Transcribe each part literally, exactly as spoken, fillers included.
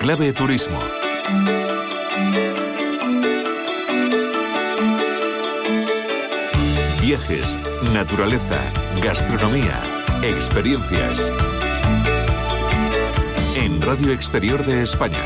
Clave Turismo. Viajes, naturaleza, gastronomía, experiencias. En Radio Exterior de España.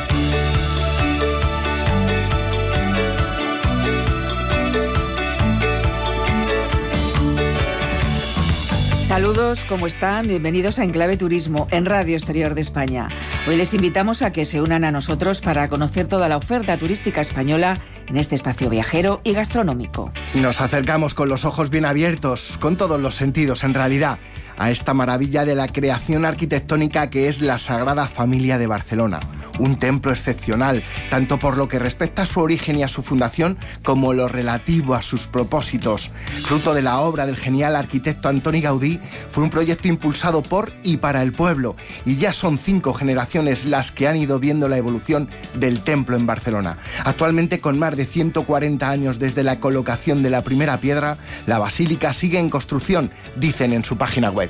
Saludos, ¿cómo están? Bienvenidos a Enclave Turismo en Radio Exterior de España. Hoy les invitamos a que se unan a nosotros para conocer toda la oferta turística española en este espacio viajero y gastronómico. Nos acercamos con los ojos bien abiertos, con todos los sentidos en realidad, a esta maravilla de la creación arquitectónica que es la Sagrada Familia de Barcelona. Un templo excepcional, tanto por lo que respecta a su origen y a su fundación, como lo relativo a sus propósitos. Fruto de la obra del genial arquitecto Antoni Gaudí, fue un proyecto impulsado por y para el pueblo, y ya son cinco generaciones las que han ido viendo la evolución del templo en Barcelona. Actualmente, con más de ciento cuarenta años desde la colocación de la primera piedra, la basílica sigue en construcción, dicen en su página web.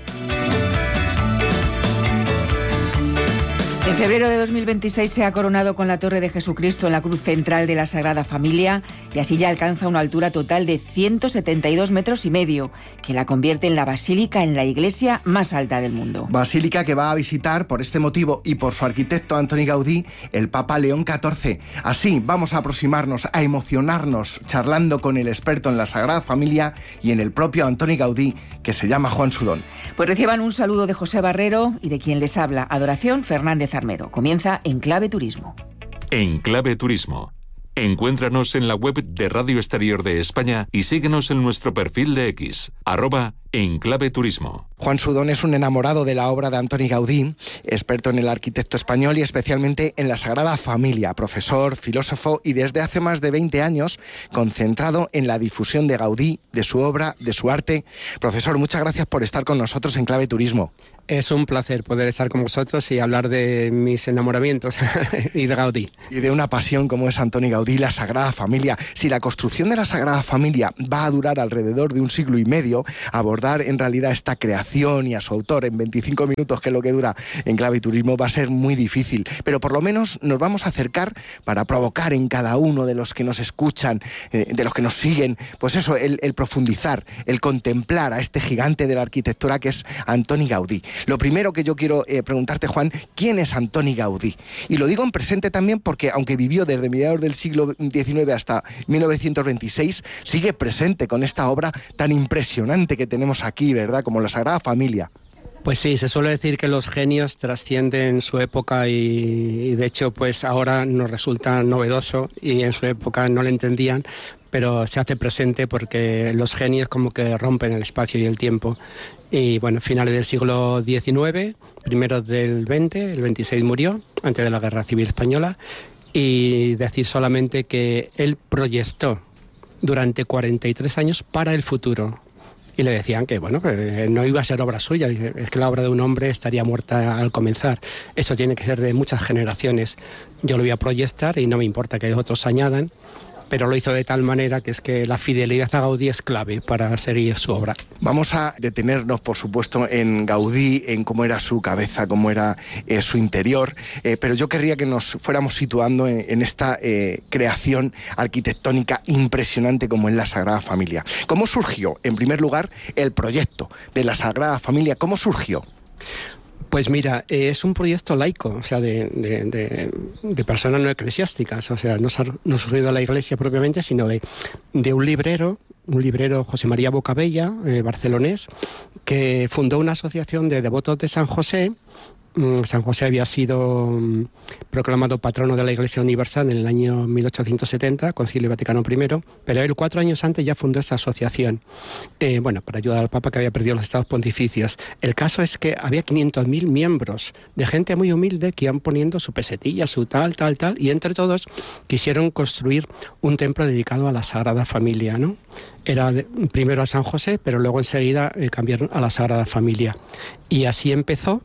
En febrero de dos mil veintiséis se ha coronado con la Torre de Jesucristo en la cruz central de la Sagrada Familia y así ya alcanza una altura total de ciento setenta y dos metros y medio, que la convierte en la basílica en la iglesia más alta del mundo. Basílica que va a visitar por este motivo y por su arquitecto Antoni Gaudí el Papa León catorce. Así vamos a aproximarnos, a emocionarnos charlando con el experto en la Sagrada Familia y en el propio Antoni Gaudí, que se llama Juan Sudón. Pues reciban un saludo de José Barrero y de quien les habla, Adoración Fernández Armero. Comienza Enclave Turismo. Enclave Turismo. Encuéntranos en la web de Radio Exterior de España y síguenos en nuestro perfil de X, arroba Enclave Turismo. Juan Sudón es un enamorado de la obra de Antoni Gaudí, experto en el arquitecto español y especialmente en la Sagrada Familia, profesor, filósofo y desde hace más de veinte años concentrado en la difusión de Gaudí, de su obra, de su arte. Profesor, muchas gracias por estar con nosotros en Clave Turismo. Es un placer poder estar con vosotros y hablar de mis enamoramientos y de Gaudí. Y de una pasión como es Antoni Gaudí, la Sagrada Familia. Si la construcción de la Sagrada Familia va a durar alrededor de un siglo y medio, abordar en realidad esta creación y a su autor en veinticinco minutos, que es lo que dura Enclave Turismo, va a ser muy difícil. Pero por lo menos nos vamos a acercar para provocar en cada uno de los que nos escuchan, eh, de los que nos siguen, pues eso, el, el profundizar, el contemplar a este gigante de la arquitectura que es Antoni Gaudí. Lo primero que yo quiero eh, preguntarte, Juan, ¿quién es Antoni Gaudí? Y lo digo en presente también porque, aunque vivió desde mediados del siglo diecinueve hasta mil novecientos veintiséis, sigue presente con esta obra tan impresionante que tenemos aquí, ¿verdad?, como la Sagrada Familia. Pues sí, se suele decir que los genios trascienden su época y, y de hecho pues ahora nos resulta novedoso y en su época no lo entendían, pero se hace presente porque los genios como que rompen el espacio y el tiempo. Y bueno, finales del siglo diecinueve, primeros del veinte, el veintiséis murió, antes de la Guerra Civil Española, y decir solamente que él proyectó durante cuarenta y tres años para el futuro. Y le decían que bueno, que no iba a ser obra suya, es que la obra de un hombre estaría muerta al comenzar. Eso tiene que ser de muchas generaciones. Yo lo voy a proyectar y no me importa que otros añadan, pero lo hizo de tal manera que es que la fidelidad a Gaudí es clave para seguir su obra. Vamos a detenernos, por supuesto, en Gaudí, en cómo era su cabeza, cómo era eh, su interior, eh, pero yo querría que nos fuéramos situando en, en esta eh, creación arquitectónica impresionante como es la Sagrada Familia. ¿Cómo surgió, en primer lugar, el proyecto de la Sagrada Familia? ¿Cómo surgió? Pues mira, eh, es un proyecto laico, o sea, de, de, de, de personas no eclesiásticas, o sea, no, no surgido de la iglesia propiamente, sino de, de un librero, un librero José María Bocabella, eh, barcelonés, que fundó una asociación de devotos de San José. San José había sido proclamado patrono de la Iglesia Universal en el año mil ochocientos setenta, Concilio Vaticano primero, pero él cuatro años antes ya fundó esta asociación, eh, bueno, para ayudar al Papa que había perdido los estados pontificios. El caso es que había quinientos mil miembros de gente muy humilde que iban poniendo su pesetilla, su tal, tal, tal, y entre todos quisieron construir un templo dedicado a la Sagrada Familia, ¿no? Era de, primero a San José, pero luego enseguida eh, cambiaron a la Sagrada Familia. Y así empezó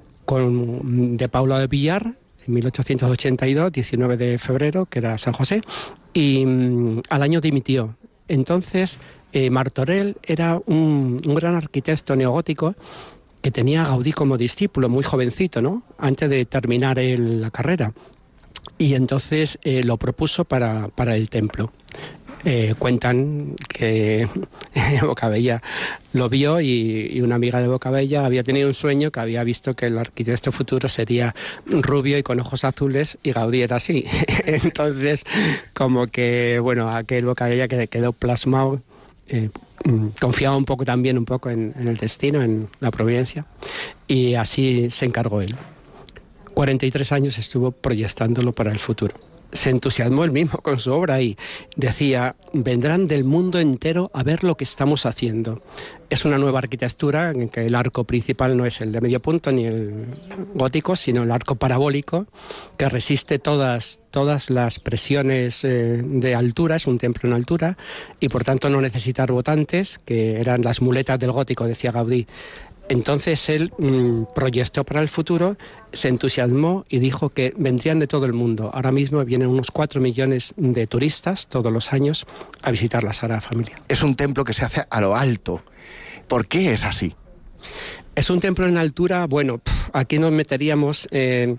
con de Paula de Villar, en mil ochocientos ochenta y dos, diecinueve de febrero, que era San José, y um, al año dimitió. Entonces, eh, Martorell era un, un gran arquitecto neogótico que tenía a Gaudí como discípulo, muy jovencito, ¿no?, antes de terminar el, la carrera. y entonces eh, lo propuso para, para el templo. Eh, cuentan que Bocabella lo vio y, y una amiga de Bocabella había tenido un sueño que había visto que el arquitecto futuro sería rubio y con ojos azules, y Gaudí era así. Entonces, como que, bueno, aquel Bocabella que quedó plasmado, eh, confiaba un poco también un poco en, en el destino, en la providencia, y así se encargó él. cuarenta y tres años estuvo proyectándolo para el futuro. Se entusiasmó él mismo con su obra y decía: vendrán del mundo entero a ver lo que estamos haciendo. Es una nueva arquitectura en que el arco principal no es el de medio punto ni el gótico, sino el arco parabólico, que resiste todas, todas las presiones eh, de altura. Es un templo en altura y por tanto no necesita arbotantes, que eran las muletas del gótico, decía Gaudí. Entonces él mmm, proyectó para el futuro, se entusiasmó y dijo que vendrían de todo el mundo. Ahora mismo vienen unos cuatro millones de turistas todos los años a visitar la Sagrada Familia. Es un templo que se hace a lo alto. ¿Por qué es así? Es un templo en altura, bueno, pff, aquí nos meteríamos... Eh,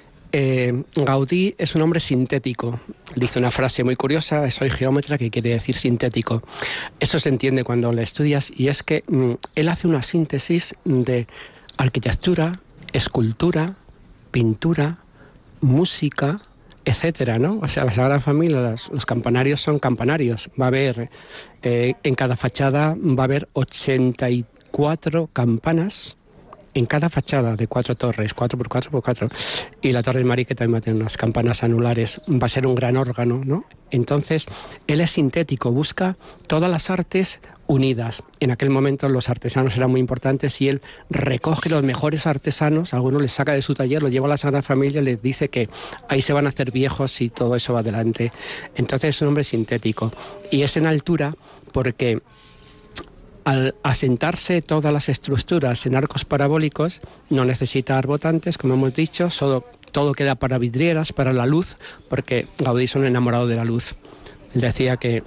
Eh, Gaudí es un hombre sintético. Dice una frase muy curiosa: soy geómetra, que quiere decir sintético. Eso se entiende cuando le estudias, y es que mm, él hace una síntesis de arquitectura, escultura, pintura, música, etcétera, ¿no? O sea, la Sagrada Familia, las, los campanarios son campanarios. Va a haber, eh, en cada fachada va a haber ochenta y cuatro campanas, en cada fachada, de cuatro torres, cuatro por cuatro por cuatro, y la Torre de María, que también va a tener unas campanas anulares, va a ser un gran órgano, ¿no? Entonces, él es sintético, busca todas las artes unidas. En aquel momento los artesanos eran muy importantes y él recoge los mejores artesanos, algunos les saca de su taller, los lleva a la Sagrada Familia y les dice que ahí se van a hacer viejos y todo eso va adelante. Entonces es un hombre sintético, y es en altura porque al asentarse todas las estructuras en arcos parabólicos, no necesita arbotantes, como hemos dicho, solo, todo queda para vidrieras, para la luz, porque Gaudí es un enamorado de la luz. Él decía que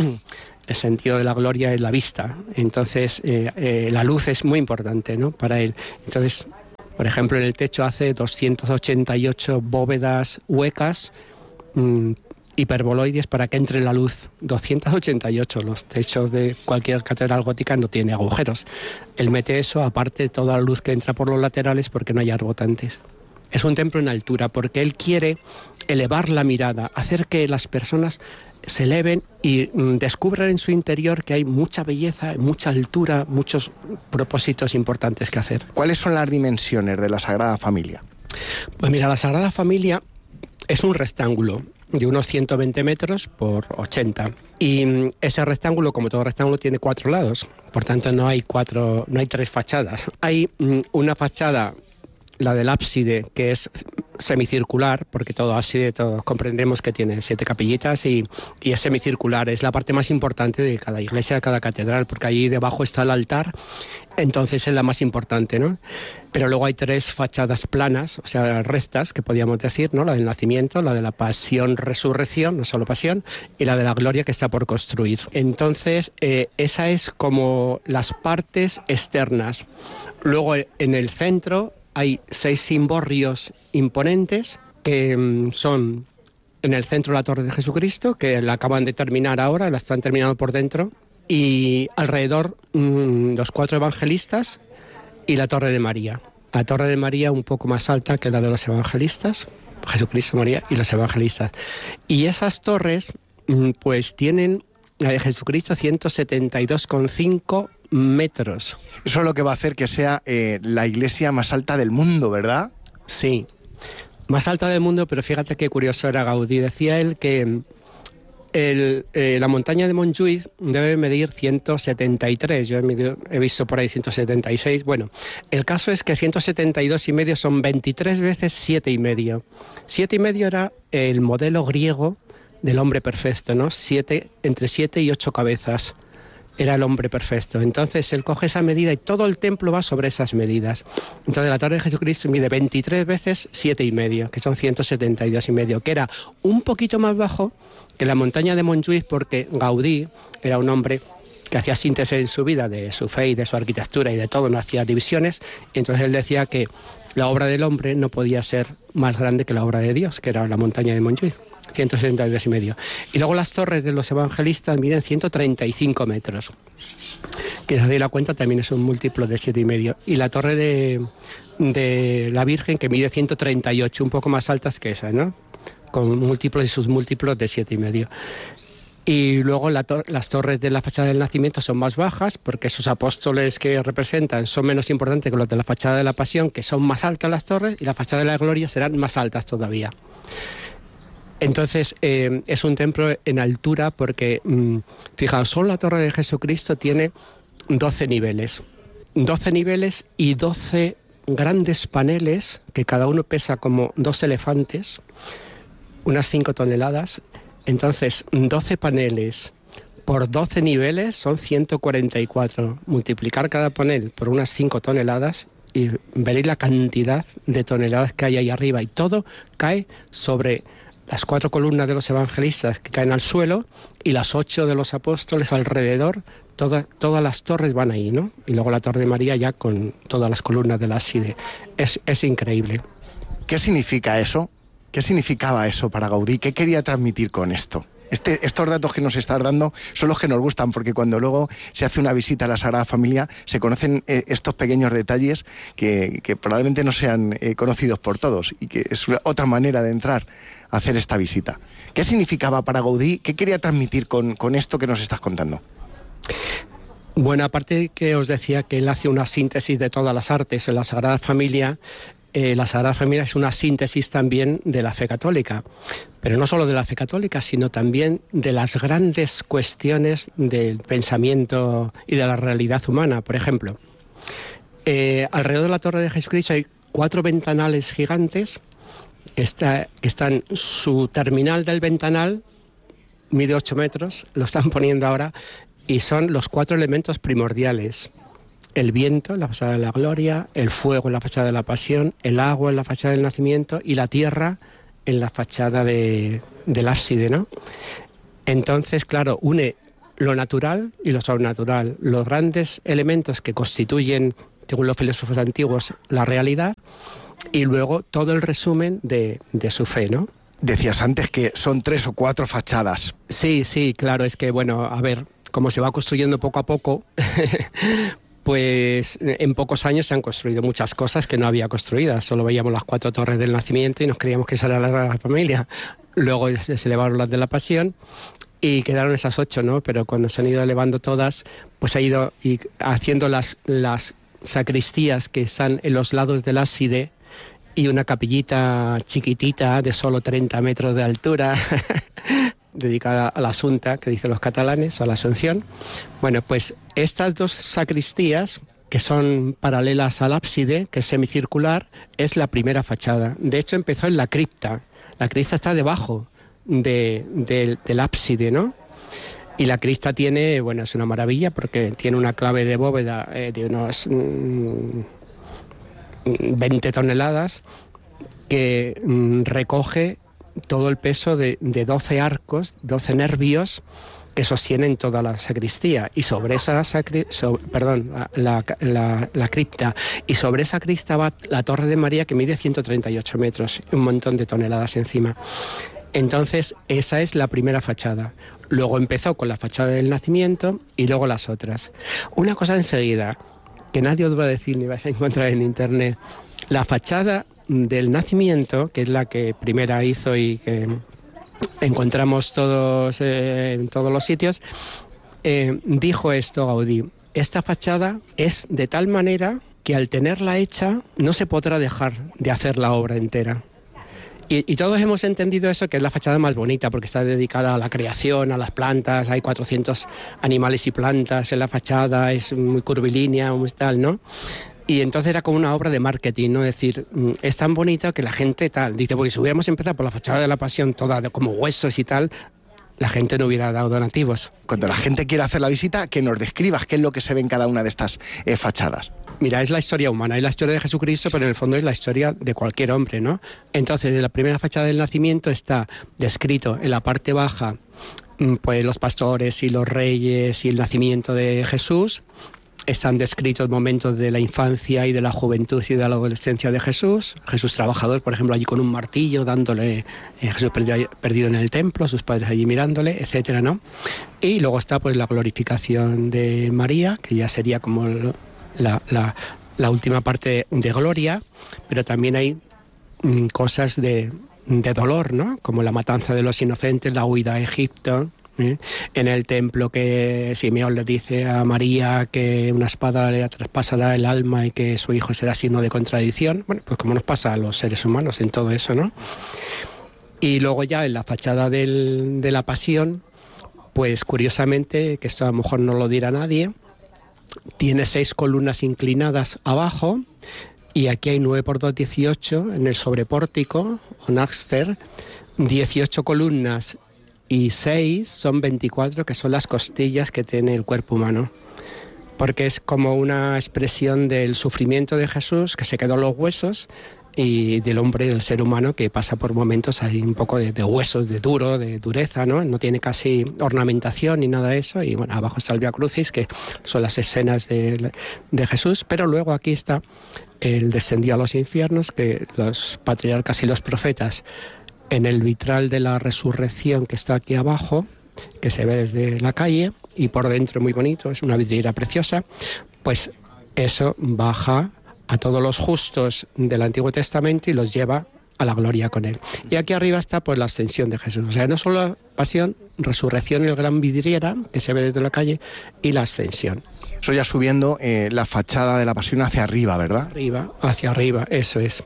el sentido de la gloria es la vista, entonces eh, eh, la luz es muy importante, ¿no?, para él. Entonces, por ejemplo, en el techo hace doscientas ochenta y ocho bóvedas huecas, mmm, hiperboloides, para que entre la luz. doscientas ochenta y ocho. Los techos de cualquier catedral gótica no tiene agujeros. Él mete eso, aparte de toda la luz que entra por los laterales, porque no hay arbotantes. Es un templo en altura porque él quiere elevar la mirada, hacer que las personas se eleven y mm, descubran en su interior que hay mucha belleza, mucha altura, muchos propósitos importantes que hacer. ¿Cuáles son las dimensiones de la Sagrada Familia? Pues mira, la Sagrada Familia es un rectángulo de unos ciento veinte metros por ochenta. Y ese rectángulo, como todo rectángulo, tiene cuatro lados. Por tanto, no hay cuatro, no hay tres fachadas. Hay mm, una fachada, la del ábside, que es semicircular, porque todo ábside, todos comprendemos que tiene siete capillitas y, y es semicircular. Es la parte más importante de cada iglesia, de cada catedral, porque ahí debajo está el altar, entonces es la más importante, ¿no? Pero luego hay tres fachadas planas, o sea, rectas, que podríamos decir, ¿no? La del nacimiento, la de la pasión-resurrección, no solo pasión, y la de la gloria, que está por construir. Entonces, eh, esa es como las partes externas. Luego, en el centro hay seis cimborrios imponentes, que mmm, son en el centro la Torre de Jesucristo, que la acaban de terminar ahora, la están terminando por dentro, y alrededor mmm, los cuatro evangelistas y la Torre de María. La Torre de María un poco más alta que la de los evangelistas, Jesucristo, María y los evangelistas. Y esas torres mmm, pues tienen, la de Jesucristo, ciento setenta y dos coma cinco metros. Eso es lo que va a hacer que sea eh, la iglesia más alta del mundo, ¿verdad? Sí, más alta del mundo, pero fíjate qué curioso era Gaudí. Decía él que el, eh, la montaña de Montjuïc debe medir ciento setenta y tres, yo he, medido, he visto por ahí ciento setenta y seis. Bueno, el caso es que ciento setenta y dos y medio son veintitrés veces siete y medio. siete y medio era el modelo griego del hombre perfecto, ¿no? Siete, entre siete y ocho cabezas. Era el hombre perfecto. Entonces él coge esa medida y todo el templo va sobre esas medidas. Entonces la Torre de Jesucristo mide veintitrés veces siete y medio, que son ciento setenta y dos y medio, que era un poquito más bajo que la montaña de Montjuïc, porque Gaudí era un hombre que hacía síntesis en su vida de su fe y de su arquitectura y de todo, no hacía divisiones. Y entonces él decía que la obra del hombre no podía ser más grande que la obra de Dios, que era la montaña de Montjuïc, ciento setenta y dos y medio. Y luego las torres de los evangelistas miden ciento treinta y cinco metros, que si os dais la cuenta también es un múltiplo de siete y medio. Y la torre de, de la Virgen, que mide ciento treinta y ocho, un poco más altas que esa, ¿no? Con múltiplos y sus múltiplos de siete y medio. Y luego la tor- las torres de la fachada del Nacimiento son más bajas, porque esos apóstoles que representan son menos importantes que los de la fachada de la Pasión, que son más altas las torres, y la fachada de la Gloria serán más altas todavía. Entonces, eh, es un templo en altura porque, mmm, fijaos, solo la Torre de Jesucristo tiene doce niveles. doce niveles y doce grandes paneles, que cada uno pesa como dos elefantes, unas cinco toneladas. Entonces, doce paneles por doce niveles son ciento cuarenta y cuatro. Multiplicar cada panel por unas cinco toneladas y veréis la cantidad de toneladas que hay ahí arriba. Y todo cae sobre las cuatro columnas de los evangelistas que caen al suelo y las ocho de los apóstoles alrededor. Toda, todas las torres van ahí, ¿no? Y luego la Torre de María ya con todas las columnas del ábside. Es, es increíble. ¿Qué significa eso? ¿Qué significaba eso para Gaudí? ¿Qué quería transmitir con esto? Este, estos datos que nos estás dando son los que nos gustan, porque cuando luego se hace una visita a la Sagrada Familia se conocen eh, estos pequeños detalles que, que probablemente no sean eh, conocidos por todos, y que es una, otra manera de entrar a hacer esta visita. ¿Qué significaba para Gaudí? ¿Qué quería transmitir con, con esto que nos estás contando? Bueno, aparte que os decía que él hace una síntesis de todas las artes en la Sagrada Familia. Eh, la Sagrada Familia es una síntesis también de la fe católica, pero no solo de la fe católica, sino también de las grandes cuestiones del pensamiento y de la realidad humana. Por ejemplo, eh, alrededor de la Torre de Jesucristo hay cuatro ventanales gigantes que, está, que están, su terminal del ventanal mide ocho metros, lo están poniendo ahora, y son los cuatro elementos primordiales. El viento en la fachada de la Gloria, el fuego en la fachada de la Pasión, el agua en la fachada del Nacimiento y la tierra en la fachada de, del ábside, ¿no? Entonces, claro, une lo natural y lo sobrenatural, los grandes elementos que constituyen, según los filósofos antiguos, la realidad, y luego todo el resumen de, de su fe, ¿no? Decías antes que son tres o cuatro fachadas. Sí, sí, claro, es que, bueno, a ver, como se va construyendo poco a poco... Pues en pocos años se han construido muchas cosas que no había construidas. Solo veíamos las cuatro torres del Nacimiento y nos creíamos que esa era la Sagrada Familia. Luego se elevaron las de la Pasión y quedaron esas ocho, ¿no? Pero cuando se han ido elevando todas, pues ha ido y haciendo las, las sacristías que están en los lados del ábside y una capillita chiquitita de solo treinta metros de altura dedicada a la Asunta, que dicen los catalanes, a la Asunción. Bueno, pues estas dos sacristías, que son paralelas al ábside, que es semicircular, es la primera fachada. De hecho, empezó en la cripta. La cripta está debajo de, de, del ábside, ¿no? Y la cripta tiene, bueno, es una maravilla porque tiene una clave de bóveda eh, de unos mmm, veinte toneladas que mmm, recoge todo el peso de, de doce arcos, doce nervios que sostienen toda la sacristía, y sobre esa sacri, so, perdón, la, la, la cripta, y sobre esa cripta va la Torre de María, que mide ciento treinta y ocho metros, un montón de toneladas encima. Entonces, esa es la primera fachada. Luego empezó con la fachada del Nacimiento y luego las otras. Una cosa enseguida, que nadie os va a decir ni vais a encontrar en internet, la fachada del Nacimiento, que es la que primera hizo y que encontramos todos eh, en todos los sitios, eh, dijo esto Gaudí: esta fachada es de tal manera que al tenerla hecha no se podrá dejar de hacer la obra entera. Y, y todos hemos entendido eso, que es la fachada más bonita porque está dedicada a la creación, a las plantas, hay cuatrocientos animales y plantas en la fachada, es muy curvilínea, muy tal, ¿no? Y entonces era como una obra de marketing, ¿no? Es decir, es tan bonita que la gente tal, dice, porque si hubiéramos empezado por la fachada de la Pasión, toda de, como huesos y tal, la gente no hubiera dado donativos. Cuando la gente quiera hacer la visita, que nos describas qué es lo que se ve en cada una de estas eh, fachadas. Mira, es la historia humana, es la historia de Jesucristo, pero en el fondo es la historia de cualquier hombre, ¿no? Entonces, en la primera fachada del Nacimiento está descrito en la parte baja, pues los pastores y los reyes y el nacimiento de Jesús. están descritos momentos de la infancia y de la juventud y de la adolescencia de Jesús. Jesús trabajador, por ejemplo, allí con un martillo, dándole, eh, Jesús perdido, perdido en el templo, sus padres allí mirándole, etcétera, ¿no? Y luego está pues la glorificación de María, que ya sería como la, la, la última parte de gloria, pero también hay mm, cosas de, de dolor, ¿no? Como la matanza de los inocentes, la huida a Egipto. ¿Eh? En el templo, que Simeón le dice a María que una espada le traspasará el alma y que su hijo será signo de contradicción. Bueno, pues como nos pasa a los seres humanos en todo eso, ¿no? Y luego ya en la fachada del, de la Pasión, pues curiosamente, que esto a lo mejor no lo dirá nadie, tiene seis columnas inclinadas abajo, y aquí hay nueve por dos, dieciocho en el sobrepórtico o náxter, dieciocho columnas y seis son veinticuatro, que son las costillas que tiene el cuerpo humano, porque es como una expresión del sufrimiento de Jesús, que se quedó en los huesos, y del hombre, del ser humano, que pasa por momentos ahí un poco de, de huesos, de duro, de dureza, ¿no? No tiene casi ornamentación ni nada de eso, y bueno, abajo está el Vía Crucis, que son las escenas de, de Jesús, pero luego aquí está el descendió a los infiernos, que los patriarcas y los profetas, en el vitral de la resurrección que está aquí abajo, que se ve desde la calle, y por dentro muy bonito, es una vidriera preciosa, pues eso baja a todos los justos del Antiguo Testamento y los lleva a la gloria con él. Y aquí arriba está pues la ascensión de Jesús, o sea, no solo la pasión, resurrección, el gran vidriera que se ve desde la calle, y la ascensión. Eso ya subiendo eh, la fachada de la Pasión hacia arriba, ¿verdad? Arriba, hacia arriba, eso es.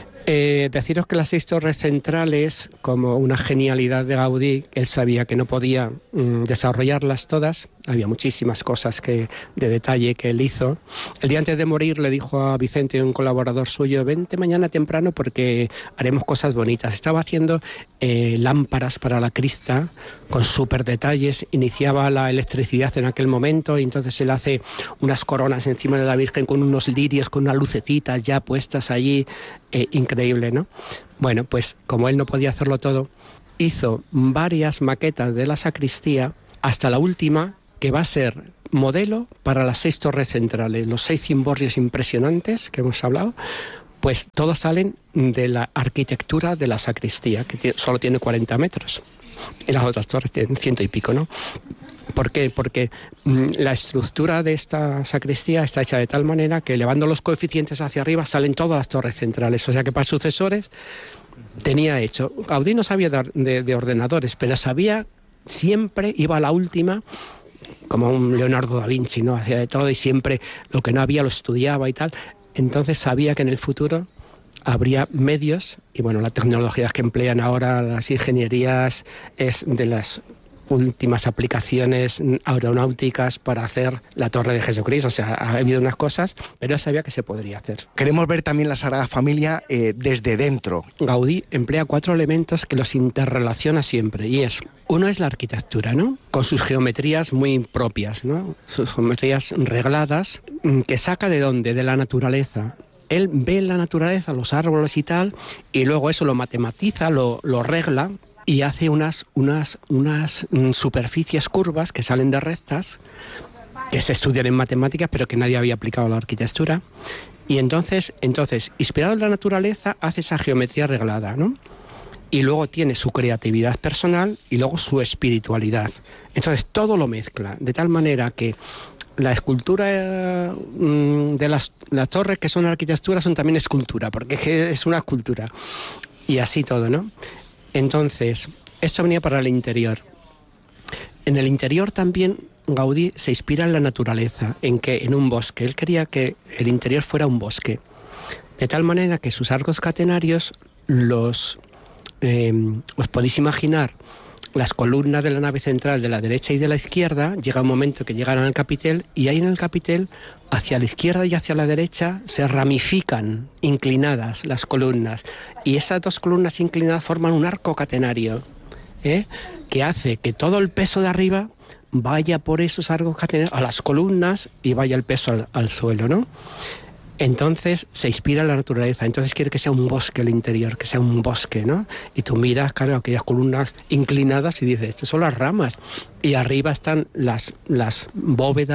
Eh, deciros que las seis torres centrales, como una genialidad de Gaudí, él sabía que no podía mm, desarrollarlas todas, había muchísimas cosas que, de detalle que él hizo. El día antes de morir le dijo a Vicente, un colaborador suyo, vente mañana temprano porque haremos cosas bonitas. Estaba haciendo eh, lámparas para la crista con súper detalles, iniciaba la electricidad en aquel momento, y entonces él hace unas coronas encima de la Virgen con unos lirios, con unas lucecitas ya puestas allí, eh, increíble, ¿no? Bueno, pues como él no podía hacerlo todo, hizo varias maquetas de la sacristía, hasta la última, que va a ser modelo para las seis torres centrales, los seis cimborrios impresionantes que hemos hablado, pues todos salen de la arquitectura de la sacristía, que tiene, solo tiene cuarenta metros, y las otras torres tienen ciento y pico, ¿no? ¿Por qué? Porque mmm, la estructura de esta sacristía está hecha de tal manera que, elevando los coeficientes hacia arriba, salen todas las torres centrales, o sea que para sucesores tenía hecho. Gaudí no sabía de, de, de ordenadores, pero sabía, siempre iba a la última, como un Leonardo da Vinci, ¿no? Hacía de todo y siempre lo que no había lo estudiaba y tal. Entonces sabía que en el futuro habría medios, y bueno, las tecnologías que emplean ahora las ingenierías es de las últimas aplicaciones aeronáuticas para hacer la Torre de Jesucristo. O sea, ha habido unas cosas, pero sabía que se podría hacer. Queremos ver también la Sagrada Familia eh, desde dentro. Gaudí emplea cuatro elementos que los interrelaciona siempre, y es, uno es la arquitectura, ¿no? Con sus geometrías muy propias, ¿no? Sus geometrías regladas, que saca ¿de dónde? De la naturaleza. Él ve la naturaleza, los árboles y tal, y luego eso lo matematiza, lo, lo regla, y hace unas, unas, unas superficies curvas que salen de rectas, que se estudian en matemáticas, pero que nadie había aplicado a la arquitectura. Y entonces, entonces, inspirado en la naturaleza, hace esa geometría reglada, ¿no? Y luego tiene su creatividad personal y luego su espiritualidad. Entonces, todo lo mezcla, de tal manera que la escultura eh, de las, las torres, que son arquitectura, son también escultura, porque es una escultura. Y así todo, ¿no? Entonces, esto venía para el interior. En el interior también Gaudí se inspira en la naturaleza, en que en un bosque. Él quería que el interior fuera un bosque, de tal manera que sus arcos catenarios los, eh, os podéis imaginar, las columnas de la nave central de la derecha y de la izquierda. Llega un momento que llegan al capitel, y ahí en el capitel, hacia la izquierda y hacia la derecha, se ramifican, inclinadas las columnas, y esas dos columnas inclinadas forman un arco catenario, ¿eh? que hace que todo el peso de arriba vaya por esos arcos catenarios a las columnas y vaya el peso al, al suelo, ¿no? Entonces se inspira en la naturaleza, entonces quiere que sea un bosque el interior, que sea un bosque, ¿no? Y tú miras, claro, aquellas columnas inclinadas y dices, estas son las ramas. Y arriba están las, las bóvedas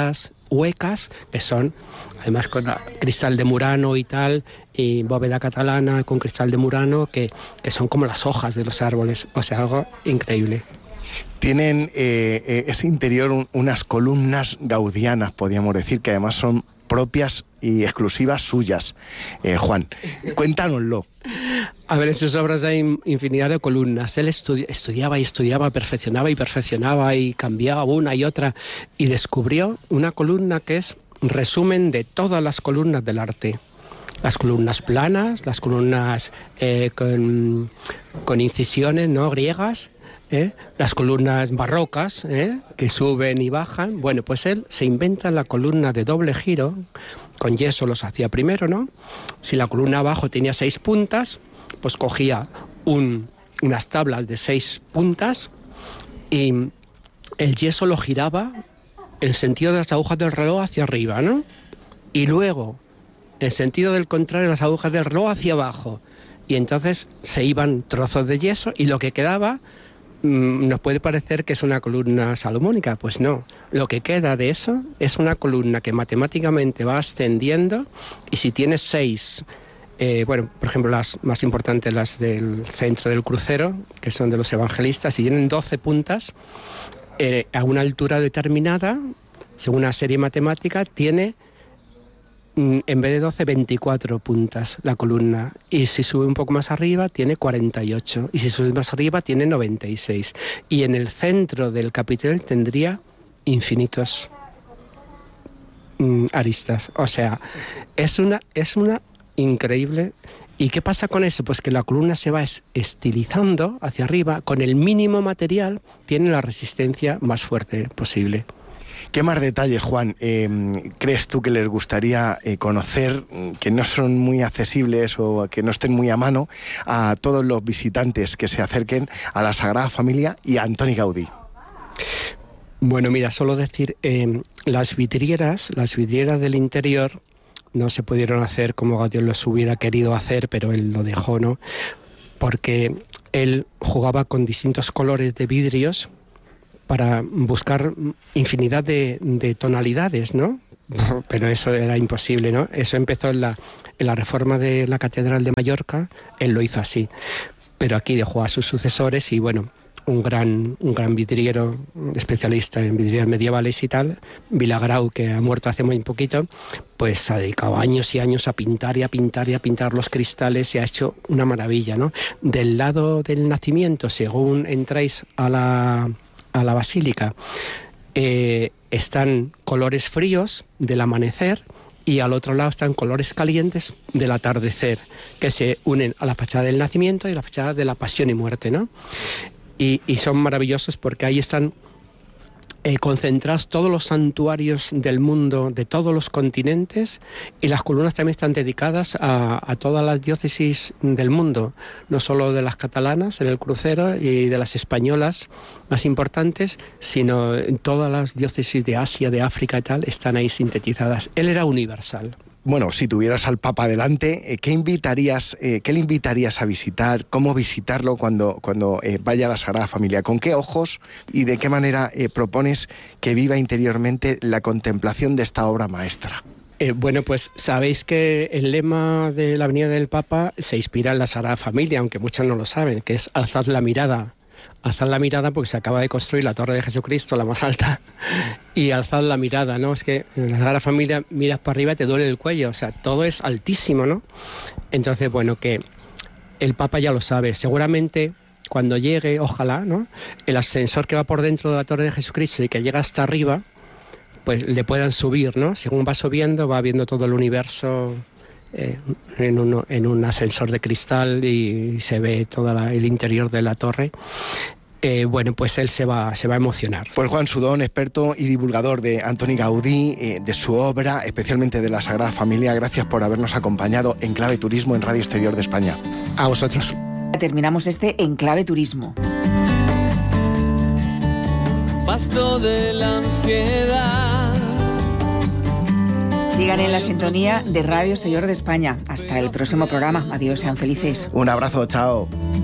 huecas, que son además con cristal de Murano y tal, y bóveda catalana con cristal de Murano, que, que son como las hojas de los árboles, o sea, algo increíble. Tienen eh, eh, ese interior un, unas columnas gaudianas, podríamos decir, que además son propias y exclusivas suyas. Eh, Juan, cuéntanoslo. A ver, en sus obras hay infinidad de columnas. Él estudi- estudiaba y estudiaba, perfeccionaba y perfeccionaba y cambiaba una y otra, y descubrió una columna que es resumen de todas las columnas del arte. Las columnas planas, las columnas eh, con, con incisiones, ¿no?, griegas, ¿eh? Las columnas barrocas, ¿eh?, que suben y bajan. Bueno, pues él se inventa la columna de doble giro, con yeso los hacía primero, ¿no? Si la columna abajo tenía seis puntas, pues cogía un, unas tablas de seis puntas y el yeso lo giraba el sentido de las agujas del reloj hacia arriba, ¿no? Y luego el sentido del contrario, las agujas del reloj hacia abajo. Y entonces se iban trozos de yeso y lo que quedaba mmm, nos puede parecer que es una columna salomónica. Pues no, lo que queda de eso es una columna que matemáticamente va ascendiendo, y si tienes seis, eh, bueno, por ejemplo, las más importantes, las del centro del crucero, que son de los evangelistas, si tienen doce puntas, eh, a una altura determinada, según una serie matemática, tiene en vez de doce, veinticuatro puntas la columna. Y si sube un poco más arriba, tiene cuarenta y ocho. Y si sube más arriba, tiene noventa y seis. Y en el centro del capitel tendría infinitos mm, aristas. O sea, es una, es una increíble... ¿Y qué pasa con eso? Pues que la columna se va estilizando hacia arriba. Con el mínimo material tiene la resistencia más fuerte posible. ¿Qué más detalles, Juan, eh, crees tú que les gustaría eh, conocer, que no son muy accesibles o que no estén muy a mano a todos los visitantes que se acerquen a la Sagrada Familia y a Antoni Gaudí? Bueno, mira, solo decir, eh, las vidrieras, las vidrieras del interior no se pudieron hacer como Gaudí los hubiera querido hacer, pero él lo dejó, ¿no? Porque él jugaba con distintos colores de vidrios para buscar infinidad de, de tonalidades, ¿no? Pero eso era imposible, ¿no? Eso empezó en la, en la reforma de la Catedral de Mallorca, él lo hizo así. Pero aquí dejó a sus sucesores y, bueno, un gran, un gran vidriero, especialista en vidrieras medievales y tal, Vilagrau, que ha muerto hace muy poquito, pues ha dedicado años y años a pintar y a pintar y a pintar los cristales y ha hecho una maravilla, ¿no? Del lado del nacimiento, según entráis a la... a la basílica, eh, están colores fríos del amanecer y al otro lado están colores calientes del atardecer, que se unen a la fachada del nacimiento y la fachada de la pasión y muerte, ¿no? Y, y son maravillosos porque ahí están eh, concentrados todos los santuarios del mundo, de todos los continentes, y las columnas también están dedicadas a, a todas las diócesis del mundo, no solo de las catalanas en el crucero y de las españolas más importantes, sino en todas las diócesis de Asia, de África y tal, están ahí sintetizadas. Él era universal. Bueno, si tuvieras al Papa delante, ¿qué invitarías, eh, qué le invitarías a visitar? ¿Cómo visitarlo cuando, cuando eh, vaya a la Sagrada Familia? ¿Con qué ojos y de qué manera eh, propones que viva interiormente la contemplación de esta obra maestra? Eh, bueno, pues sabéis que el lema de la Avenida del Papa se inspira en la Sagrada Familia, aunque muchos no lo saben, que es alzad la mirada. Alzad la mirada porque se acaba de construir la Torre de Jesucristo, la más alta, y alzad la mirada, ¿no? Es que en la Sagrada Familia miras para arriba y te duele el cuello, o sea, todo es altísimo, ¿no? Entonces, bueno, que el Papa ya lo sabe, seguramente cuando llegue, ojalá, ¿no?, el ascensor que va por dentro de la Torre de Jesucristo y que llega hasta arriba, pues le puedan subir, ¿no? Según va subiendo, va viendo todo el universo eh, en, uno, en un ascensor de cristal y se ve todo la, el interior de la torre. Eh, bueno, pues él se va, se va a emocionar. Pues Juan Sudón, experto y divulgador de Antoni Gaudí, eh, de su obra, especialmente de la Sagrada Familia, gracias por habernos acompañado en Clave Turismo en Radio Exterior de España. A vosotros. Terminamos este En Clave Turismo. Pasto de la ansiedad. Sigan en la sintonía de Radio Exterior de España. Hasta el próximo programa. Adiós, sean felices. Un abrazo, chao.